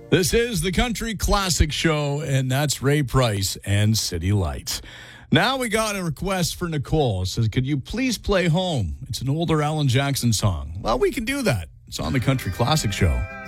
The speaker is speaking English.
This is the Country Classic Show, and that's Ray Price and City Lights. Now we got a request for Nicole. It says, could you please play Home? It's an older Alan Jackson song. Well, we can do that. It's on the Country Classic Show.